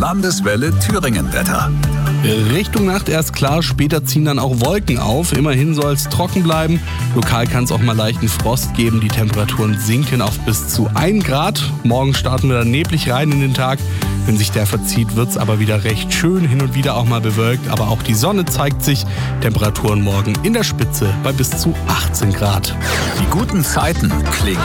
Landeswelle Thüringen-Wetter. Richtung Nacht erst klar, später ziehen dann auch Wolken auf. Immerhin soll es trocken bleiben. Lokal kann es auch mal leichten Frost geben. Die Temperaturen sinken auf bis zu 1 Grad. Morgen starten wir dann neblig rein in den Tag. Wenn sich der verzieht, wird es aber wieder recht schön. Hin und wieder auch mal bewölkt. Aber auch die Sonne zeigt sich. Temperaturen morgen in der Spitze bei bis zu 18 Grad. Die guten Zeiten klingen